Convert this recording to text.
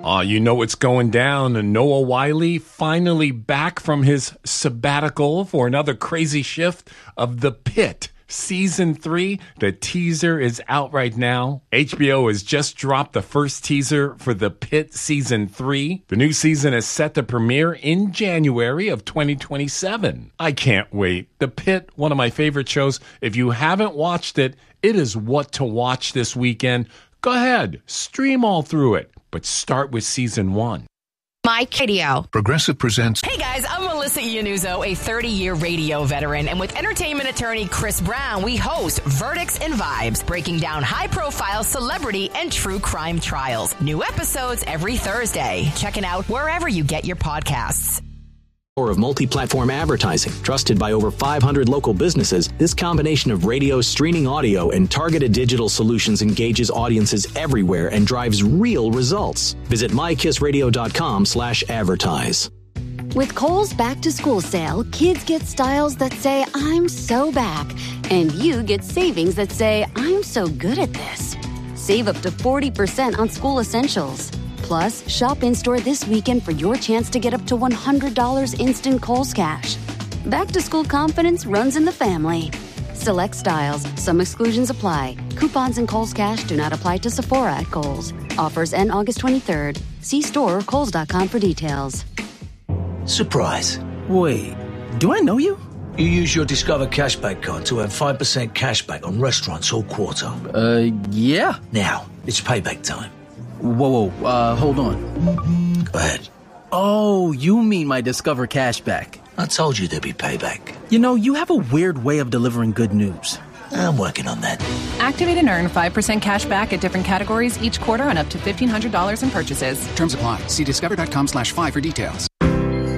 Oh, you know what's going down. And Noah Wyle finally back from his sabbatical for another crazy shift of The Pitt. Season 3, the teaser is out right now. HBO has just dropped the first teaser for The Pitt Season 3. The new season is set to premiere in January of 2027. I can't wait. The Pitt, one of my favorite shows. If you haven't watched it, it is what to watch this weekend. Go ahead, stream all through it, but start with Season 1. Mike Radio. Progressive presents. Hey guys, I'm Melissa Iannuzzo, a 30-year radio veteran, and with entertainment attorney Chris Brown, we host Verdicts and Vibes, breaking down high-profile celebrity and true crime trials. New episodes every Thursday. Check it out wherever you get your podcasts. Of multi-platform advertising. Trusted by over 500 local businesses, this combination of radio, streaming audio, and targeted digital solutions engages audiences everywhere and drives real results. Visit mykissradio.com/advertise. With Kohl's back-to-school sale, kids get styles that say, I'm so back. And you get savings that say, I'm so good at this. Save up to 40% on school essentials. Plus, shop in-store this weekend for your chance to get up to $100 instant Kohl's cash. Back-to-school confidence runs in the family. Select styles. Some exclusions apply. Coupons and Kohl's cash do not apply to Sephora at Kohl's. Offers end August 23rd. See store or kohls.com for details. Surprise. Wait, do I know you? You use your Discover Cashback card to earn 5% cashback on restaurants all quarter. Yeah. Now, it's payback time. Whoa, hold on. Go ahead. Oh, you mean my Discover Cashback. I told you there'd be payback. You know, you have a weird way of delivering good news. I'm working on that. Activate and earn 5% cash back at different categories each quarter on up to $1,500 in purchases. Terms apply. See discover.com/5 for details.